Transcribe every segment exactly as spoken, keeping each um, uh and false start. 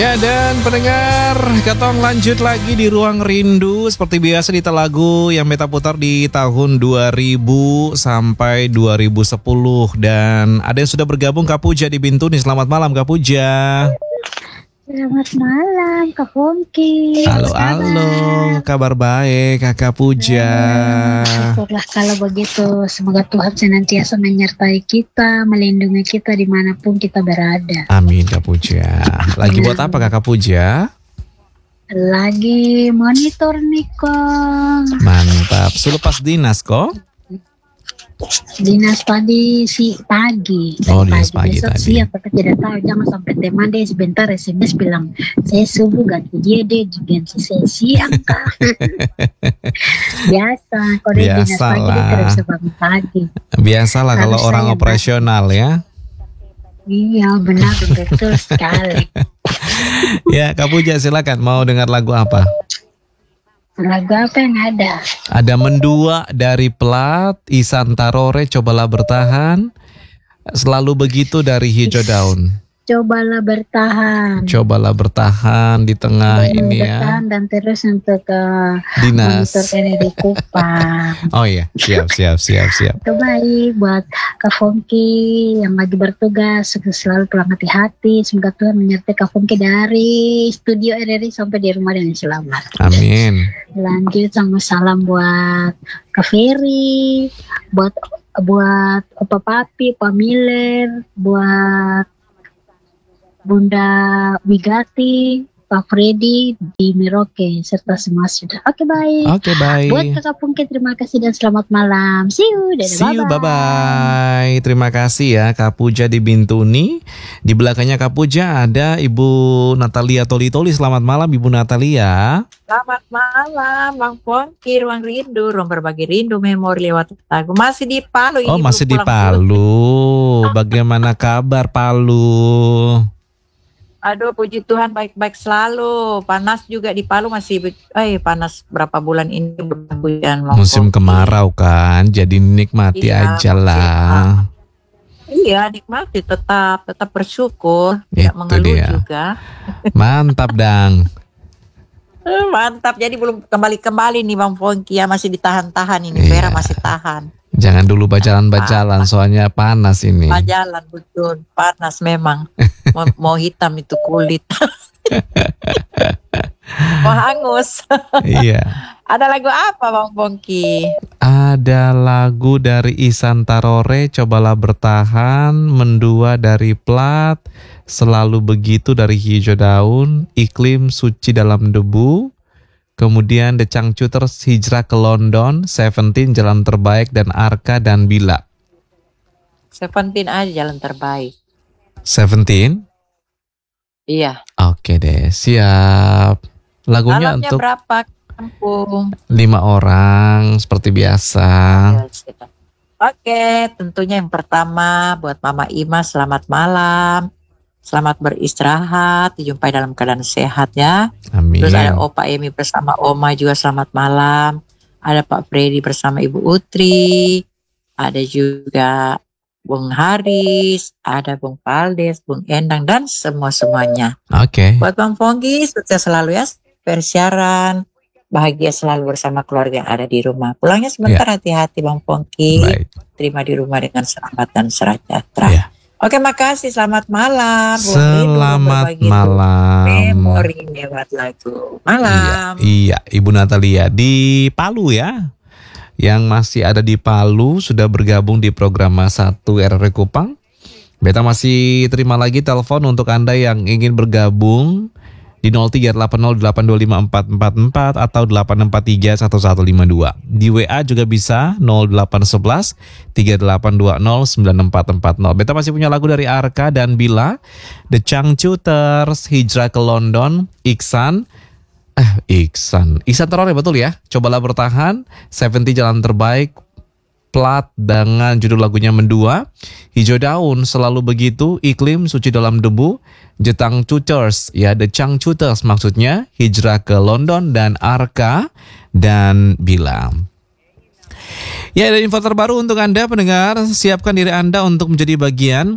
Ya, dan pendengar, Katong lanjut lagi di Ruang Rindu. Seperti biasa di lagu yang beta putar di tahun dua ribu sampai dua ribu sepuluh. Dan ada yang sudah bergabung, Kak Puja di Bintuni. Selamat malam, Kak Puja. Selamat malam, Kak Fongki. Halo, halo, kabar baik, Kakak Puja. Ya, syukurlah kalau begitu. Semoga Tuhan senantiasa menyertai kita, melindungi kita dimanapun kita berada. Amin, Kak Puja. Lagi buat apa, Kakak Puja? Lagi monitor nih, kok. Mantap. Sudah pas dinas kok? Dinas pagi si pagi. Oh, dinas pagi Besok tadi. siap, tapi tidak tahu. Jangan sampai teman deh sebentar S M S bilang saya subuh ganti dia deh, ganti saya siang kak. Biasa, kalau di dinas Biasa pagi dia lah. tidak bisa bangun pagi. Biasalah kalau Harus orang saya operasional ya. Iya benar, betul sekali. Ya, Kak Puja silakan, mau dengar lagu apa? Lagu apa yang ada? Ada Mendua dari Plat, Ihsan Tarore, Cobalah Bertahan, Selalu Begitu dari Hijau Daun. Cobalah bertahan. Cobalah bertahan di tengah Hmm, ini bertahan ya. dan terus untuk ke Dinas. monitor ini di Kupang. Oh iya, siap, siap, siap, siap. Itu baik buat Kak Fongki yang lagi bertugas, selalu pulang hati-hati. Semoga Tuhan menyertai Kak Fongki dari studio R R I sampai di rumah dengan selamat. Amin. Lanjut sama salam buat Kak Ferry, buat buat Opa Papi, Pak Miller, buat Bunda Wigati, Pak Freddy di Merauke, serta semua sudah. Oke, baik. Oke, baik. Buat Kakak Pungki, terima kasih dan selamat malam. See you. Dadah, See you, bye-bye. Terima kasih ya Kak Puja di Bintuni. Di belakangnya Kak Puja ada Ibu Natalia Toli-Toli. Selamat malam Ibu Natalia. Selamat malam, Bang Fongki, Ruang Rindu, ruang berbagi rindu, memori lewat lagu. Masih di Palu ini. Oh, masih di belum pulang Palu. Bagaimana kabar Palu? Aduh, puji Tuhan baik-baik selalu. Panas juga di Palu masih, eh panas berapa bulan ini belum hujan. Bang Musim Fongki. kemarau kan, jadi nikmati Iya, aja musim lah. Iya, nikmati, tetap tetap bersyukur, Itu tidak mengeluh dia. juga. Mantap dang. Eh, Mantap, jadi belum kembali-kembali nih Bang Fongki ya, masih ditahan-tahan ini, Iya. Vera masih tahan. Jangan dulu bajalan-bajalan, soalnya panas ini. Jalan betul, panas memang. Mau, mau hitam itu kulit. Mau hangus. Iya. Ada lagu apa Bang Fongki? Ada lagu dari Ihsan Tarore, Cobalah Bertahan, Mendua dari Plat, Selalu Begitu dari Hijau Daun, Iklim Suci Dalam Debu, kemudian The Changcuters, Hijrah ke London, Seventeen, Jalan Terbaik, dan Arka dan Bila. Seventeen aja jalan terbaik. Seventeen? Iya. Oke deh, siap. Lagunya Alamnya untuk berapa kampung? lima orang, seperti biasa. Oke, tentunya yang pertama buat Mama Ima, selamat malam. Selamat beristirahat, dijumpai dalam keadaan sehat ya. Amin. Terus ada Opa Emi bersama Oma juga selamat malam. Ada Pak Freddy bersama Ibu Utri. Ada juga Bung Haris, ada Bung Paldes, Bung Endang, dan semua-semuanya. Oke. Buat Bang Fongki, sukses selalu ya persiaran. Bahagia selalu bersama keluarga yang ada di rumah. Pulangnya sebentar, hati-hati Bang Fongki. Baik. Terima di rumah dengan selamat dan sejahtera. Ya. Oke, makasih. Selamat malam. Ruang Rindu, Selamat berbagi malam. memori lewat lagu. Malam. Iya, iya, Ibu Natalia di Palu ya. Yang masih ada di Palu sudah bergabung di program satu R R I Kupang. Beta masih terima lagi telepon untuk Anda yang ingin bergabung di nol tiga delapan nol delapan dua lima empat empat empat atau delapan empat tiga satu satu lima dua. Di W A juga bisa nol delapan satu satu tiga delapan dua nol sembilan empat empat nol. Beta masih punya lagu dari Arka dan Bila, The Changcuters, Hijrah ke London, Iksan, eh Iksan, Ihsan Tarore betul ya. Cobalah Bertahan, Seventeen, Jalan Terbaik, Plat dengan judul lagunya Mendua, Hijau Daun, Selalu Begitu, Iklim Suci Dalam Debu, The Changcuters, ya The Changcuters maksudnya, Hijrah ke London, dan Arka dan Bila. Ya, ada info terbaru untuk Anda pendengar. Siapkan diri Anda untuk menjadi bagian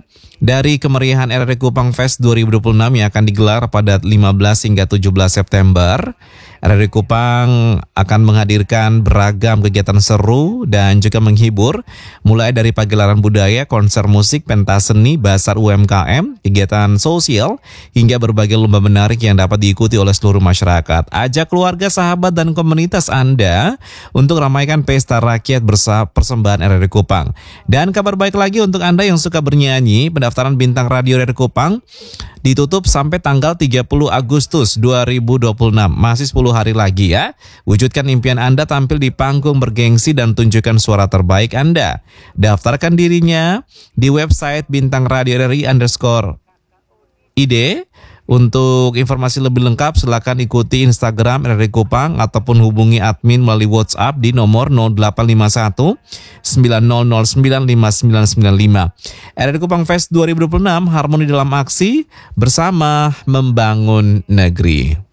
dari kemeriahan R R I Kupang Fest dua ribu dua puluh enam yang akan digelar pada lima belas hingga tujuh belas September. R R I Kupang akan menghadirkan beragam kegiatan seru dan juga menghibur, mulai dari pagelaran budaya, konser musik, pentas seni, bazar U M K M, kegiatan sosial, hingga berbagai lomba menarik yang dapat diikuti oleh seluruh masyarakat. Ajak keluarga, sahabat, dan komunitas Anda untuk ramaikan pesta rakyat bersama persembahan R R I Kupang. Dan kabar baik lagi untuk Anda yang suka bernyanyi, pendaftaran bintang radio R R I Kupang ditutup sampai tanggal tiga puluh Agustus dua ribu dua puluh enam. Masih sepuluh hari lagi ya. Wujudkan impian Anda tampil di panggung bergengsi dan tunjukkan suara terbaik Anda. Daftarkan dirinya di website bintang radio R R I underscore I D. Untuk informasi lebih lengkap silakan ikuti Instagram R R I Kupang ataupun hubungi admin melalui WhatsApp di nomor nol delapan lima satu sembilan nol nol sembilan lima sembilan sembilan lima. R R I Kupang Fest dua ribu dua puluh enam, harmoni dalam aksi bersama membangun negeri.